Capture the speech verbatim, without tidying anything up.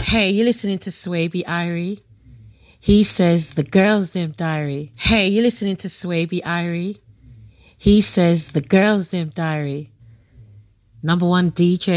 Hey, you're listening to Swaby Irie. He says the girls them diary. Hey, you're listening to Swaby Irie. He says the girls them diary. Number one D J